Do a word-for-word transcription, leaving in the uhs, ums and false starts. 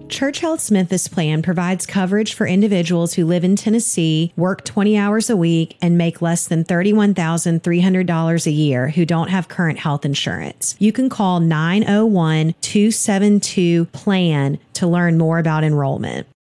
Church Health Smith This plan provides coverage for individuals who live in Tennessee, work twenty hours a week, and make less than thirty-one thousand three hundred dollars a year who don't have current health insurance. You can call nine oh one, two seven two, PLAN to learn more about enrollment.